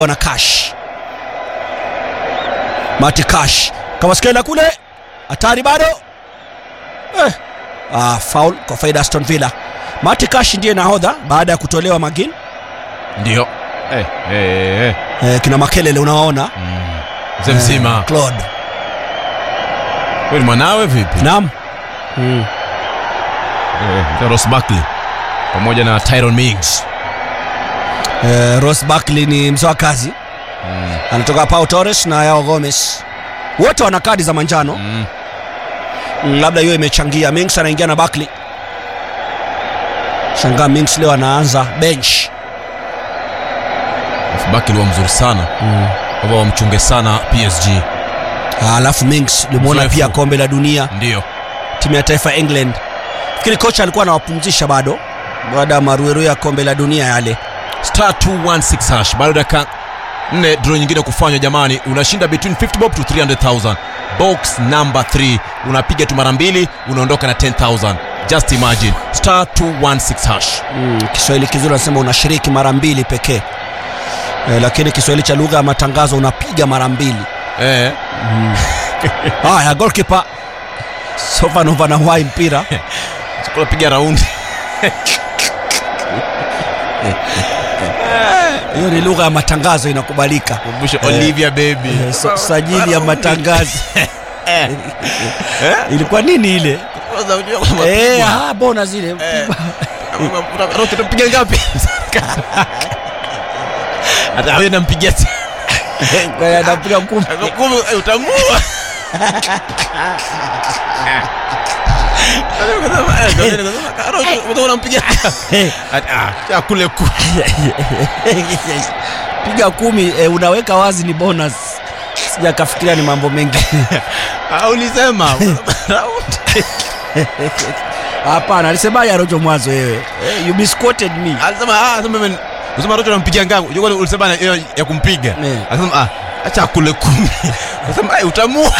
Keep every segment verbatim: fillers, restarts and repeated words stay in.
na Cash. Mati Cash Kvaratskhelia kule, hatari bado. Eh. Ah, foul kwa faida Aston Villa. Mati Cash ndiye nahodha baada ya kutolewa Magin. Ndio. Eh, eh, eh. Eh, kina Makelele unawaona? Mm. Mzee mzima. Eh, Claude. Wewe mwanawe vipi? Naam. Mm. Eh, Ross Barkley pamoja na Tyrone Mings. Eh, Ross Barkley ni mzoa kazi. Mm. Anatoka Pau Torres na Yao Gomez. Wote wana kadi za manjano. Mm. Mm, labda hiyo imechangia. Mings anaingia na Barkley. Shangaa Mings leo anaanza bench. Barkley wa mzuri sana. Mm. Kwa wamchunge sana P S G. Alafu Mings limuona pia kombe la dunia. Ndio. Timu ya taifa England. Fikiri kocha alikuwa anawapumzisha bado baada ya maruweru ya kombe la dunia yale. Star two one six hash. Bado dakika nne draw nyingine kufanywa jamani. Unashinda between fifty bob to three hundred thousand. Box number three. Unapiga tu mara mbili, unaondoka na ten thousand. Just imagine. Star two one six hash. Mm, Kiswahili kizuri nasema unashiriki mara mbili pekee. Eh, lakini Kiswahili cha lugha ya matangazo unapiga mara mbili. Eh. Mm. Haya, goalkeeper Sovanova na wai mpira. Chukua piga raundi. Hiyo ni lugha ya matangazo inakubalika. Kumbusha Olivia baby. Eh, so, sajili ya matangazo. Ilikuwa nini ile? Eh, ah bona zile. Rote tupiga ngapi? Hata wewe nampigia. Kwa anapiga kumi. Kumi utamua. Ndio unampigia. Ah, kule ku. Piga kumi eh, unaweka wazi ni bonus. Sija kafikiria ni mambo mengi. Ah, ulisema. Hapana, alisema ya Rojo mwanzo wewe. Eh, you misquoted me. Alisema ah, sema mimi unasema Rojo anampigia ngangu. Unajua ulisema ya kumpiga. Alisema ah, acha kule kumi. Unasema ai utamua.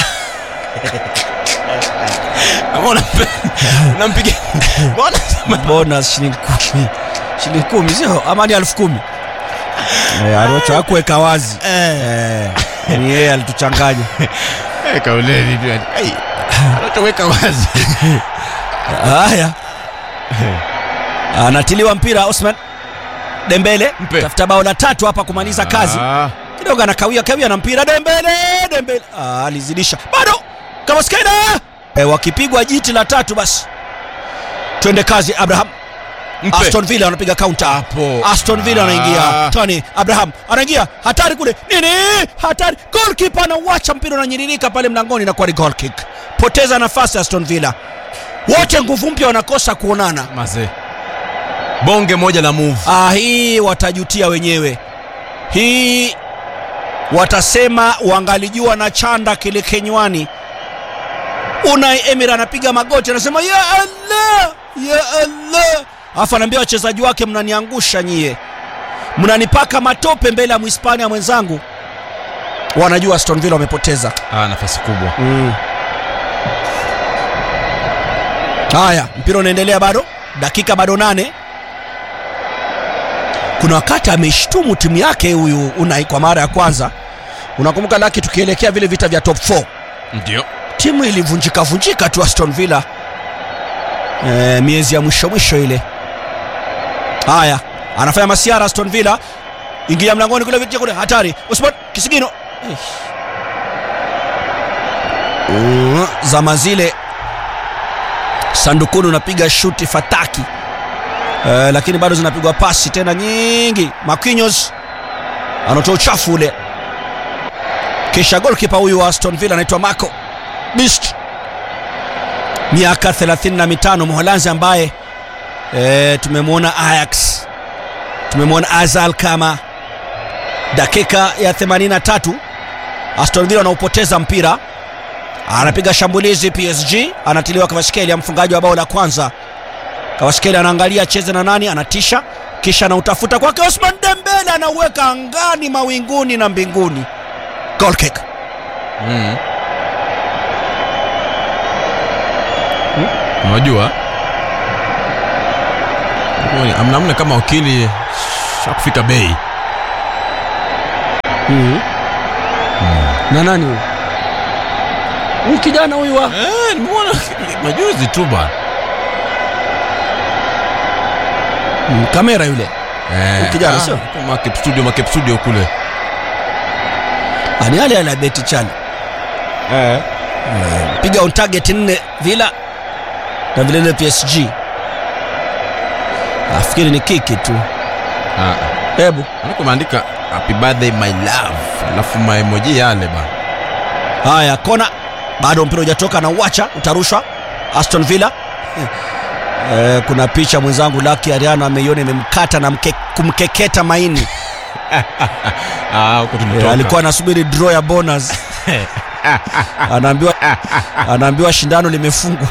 Mbona unampigia? Mbona bonus shilingi kumi. Shilingi kumi sio ama ni elfu kumi. Eh, Arocho hakuweka wazi. Eh. Ni yeye alituchanganya. Eh, kauleni tu. Ai. Arocho weka wazi. Haya. Anatiliwa mpira Osman Dembele. Mpe. Tafuta bao la tatu hapa kumaliza kazi. Ah. Kidogo anakawia kawia na mpira Dembele, Dembele. Ah, alizidisha. Bado Kvaratskhelia. Eh, wakipigwa jiti la tatu basi. Twende kazi Abraham. Mpe. Aston Villa wanapiga counter hapo. Aston Villa anaingia. Ah. Tony Abraham anaingia. Hatari kule. Nini? Hatari. Goalkeeper anauacha mpira unanyiririka pale mlangoni na kwa goal kick. Poteza nafasi Aston Villa. Wote nguvu mpya wanakosa kuonana. Mazee. Bonge moja la move. Ah, hii watajutia wenyewe. Hii watasema wangalijua na chanda kile kenywani. Unai Emery anapiga magoti anasema ya Allah, ya Allah. Afa anaambia wachezaji wake mnaniangusha nyie. Mnanipaka matope mbele ya Mhispania mwenzangu. Wanajua Aston Villa wamepoteza. Ah, nafasi kubwa. Mm. Haya, mpira unaendelea bado. Dakika bado nane. Kuna wakati ameshtumu timu yake huyu Unai kwa mara ya kwanza. Unakumbuka laki tukielekea vile vita vya top four. Ndio. Timu ilivunjika vunjika tu Aston Villa. Eh, miezi ya mwisho mwisho ile. Haya, anafanya masiara Aston Villa. Ingia mlangoni kule vitia kule hatari. Usman Kisigino. Uh, zama zile Sandukunu unapiga shuti fataki. Uh, lakini bado zinapigwa pasi tena nyingi. Marquinhos anatoa uchafu ule. Kisha goalkeeper huyu wa Aston Villa anaitwa Marco Beast. Miaka thelathini na mitano Mholanzi ambaye eh, tumemwona Ajax. Tumemwona Azal kama dakika ya themanini na tatu Aston Villa wanaupoteza mpira. Anapiga shambulizi P S G, anatiliwa Kvaratskhelia mfungaji wa bao la kwanza. Kvaratskhelia anaangalia cheze na nani, anatisha kisha anautafuta kwake Osman Dembele anauweka angani mawinguni na mbinguni. Goal kick. Mm. Hmm? Unajua? Amnamna kama wakili shakufika bei. Mm. Na nani huyu? Huyu kijana huyu wa Eh, nimeona majuzi tu bana. mm, kamera yule. Eh, kijana sio? Kama Cape Studio, ma Cape Studio kule. Ani yale ala beti chali. Eh. Piga on target nne Villa na vile vile P S G. Afikiri ni kiki tu. Ah. Hebu Anakomaandika happy birthday my love. Alafu my emoji yale bana. haya, kona bado mpira hujatoka na uacha utarushwa Aston Villa. Eh, kuna picha mwenzangu Lucky Ariano ameiona imemkata na mke, kumkeketa maini. Ah, huko tulitoka. Eh, alikuwa anasubiri draw ya bonus. Anaambiwa anaambiwa shindano limefungwa.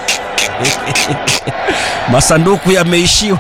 Masanduku yameishiwa.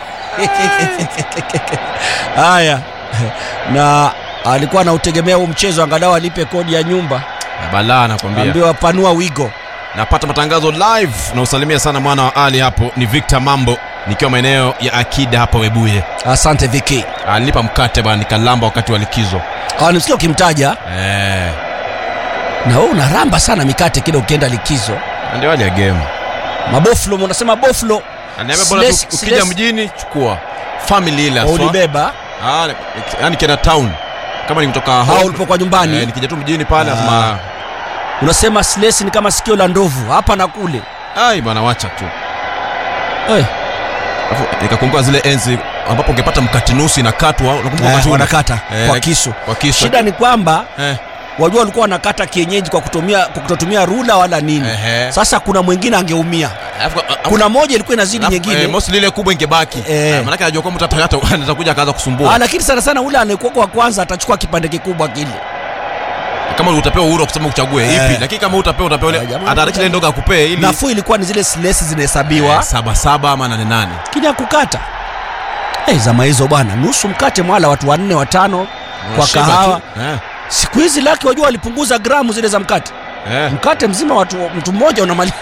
Haya. Na alikuwa anautegemea huu mchezo angalau alipe kodi ya nyumba. Balaa nakwambia. Ambiwa panua wigo. Napata matangazo live na usalimia sana mwana wa Ali hapo. Ni Victor Mambo nikiwa maeneo ya Akida hapa Webuye. Asante Viki. Alinipa mkate bana nikalamba wakati wa likizo. Ah, nimesikia ukimtaja. Eh. Na wewe unaramba sana mikate kile ukienda likizo. Ndio hali ya game. Maboflo unasema boflo. Ananiambia bora ukija mjini chukua family ile aswa. Ulibeba. Ah, yani kena town. Kama ni kutoka hao ulipokuwa nyumbani. Eh, nikija tu mjini pale lazima. Unasema slesi ni kama sikio la ndovu hapa na kule. Ai bwana wacha tu. Eh. Alafu nikakumbuka zile enzi ambapo ungepata mkate nusu inakatwa, unakumbuka wakati wanakata eh, kwa kisu. Kwa kisu. Shida ni kwamba eh. Wajua walikuwa wanakata kienyeji kwa kutumia kwa kutotumia rula wala nini. Ehe. Sasa kuna mwingine angeumia. Alafu, kuna moja ilikuwa inazidi nyingine. Eh, most lile kubwa ingebaki. Eh. Maana anajua kwamba mtatakata atakuja akaanza kusumbua. Ah, lakini sana sana ule anayekuwa kwa kwanza atachukua kipande kikubwa kile. Kama utapewa uhuru kusema uchague eh. ipi, lakini kama utapewa utapewa ile ataraki ile ndogo akupee ili nafuu ilikuwa ni zile slesi zinahesabiwa eh, saba saba ama nane nane. Kija kukata. Eh, hey, zama hizo bwana, nusu mkate mwala watu wanne watano kwa kahawa. Eh. Siku hizi Lucky wajua walipunguza gramu zile za mkate. Eh. Mkate mzima watu mtu mmoja unamaliza.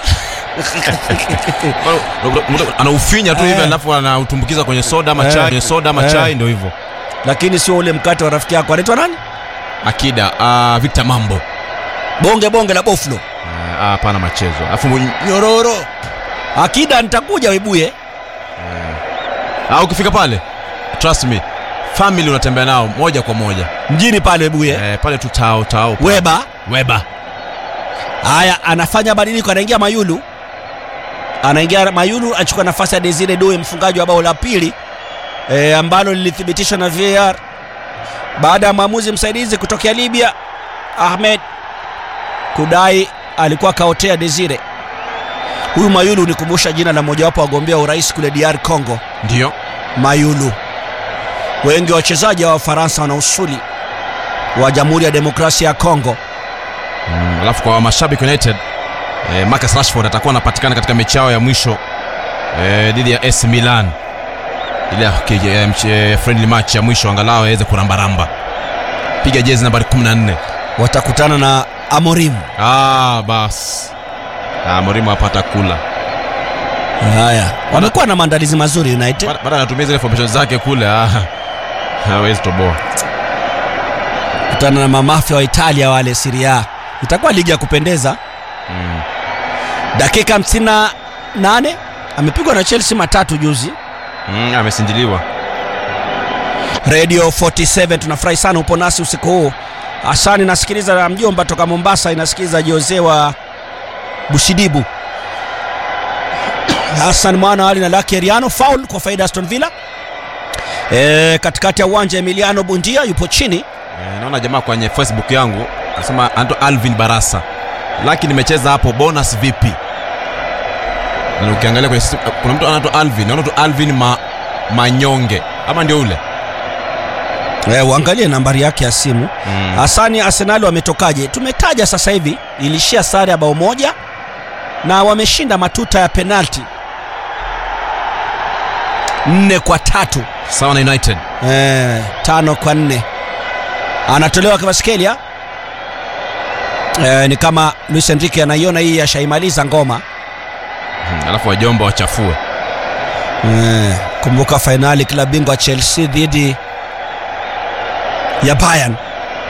Anaufinya tu hivi eh. Alafu anautumbukiza kwenye soda ama chai, kwenye soda ama chai eh. Ndio hivyo. Lakini sio ule mkate wa rafiki yako anaitwa nani? Akida, uh, Victor Mambo. Bonge bonge la boflo. Ah, uh, hapana machezo. Alafu nyororo. Akida nitakuja Webuye. Eh. Ah, ukifika pale trust me. Family unatembea nao moja kwa moja. Mjini pale Webuye. Eh, pale tu tao tao. Weba. Weba. Haya, anafanya badiliko, anaingia Mayulu. Anaingia Mayulu achukua nafasi ya Desire Doe, mfungaji wa bao la pili e, ambalo lilithibitishwa na V A R baada ya maamuzi msaidizi kutokea Libya Ahmed kudai alikuwa kaotea Desire. Huyu Mayulu nikumbusha jina la mojawapo wa wagombea urais kule D R Congo. Ndio Mayulu. Wengi wa wachezaji wa Faransa wana usuli wa Jamhuri ya Demokrasia ya Kongo. Mm, alafu kwa mashabiki United eh, Marcus Rashford atakuwa anapatikana katika mechi yao ya mwisho eh, dhidi ya A C Milan. Ile eh, friendly match ya mwisho angalau aweze kurambaramba. Piga jezi nambari kumi na nne. Watakutana na Amorim. Ah, bas. Ah, Amorim hapa atakula. Haya, wamekuwa na maandalizi mazuri United. Baada anatumia zile formation zake kule, ah. Hawezi toboa. Kutana na mamafia wa Italia wale Serie A. Itakuwa ligi ya kupendeza. Mm. Dakika hamsini na nane amepigwa na Chelsea matatu juzi. Mm, amesinjiliwa. Radio arobaini na saba tunafurahi sana upo nasi usiku huu. Asani nasikiliza na mjomba toka Mombasa inasikiliza Jose wa Bushidibu. Hassan Mwana Ali na Lucky Ariano, foul kwa faida Aston Villa. E, katikati ya uwanja Emiliano Bundia yupo chini. E, naona jamaa kwenye Facebook yangu anasema anaitwa Alvin Barasa. Lakini nimecheza hapo bonus vipi? Na ukiangalia kwenye kuna mtu anaitwa Alvin, naona tu Alvin ma, Manyonge. Ama ndio ule? Eh, uangalie nambari yake ya simu. Mm. Hasani, Arsenal wametokaje? Tumetaja sasa hivi ilishia sare ya bao moja na wameshinda matuta ya penalti nne kwa tatu. Sawa na United. Eh, tano kwa nne. Anatolewa kwa Baskelia. Eh, ni kama Luis Enrique anaiona hii ashaimaliza ngoma. Hmm, alafu wajomba wachafue. Eh, kumbuka finali klabu bingwa Chelsea dhidi ya Bayern.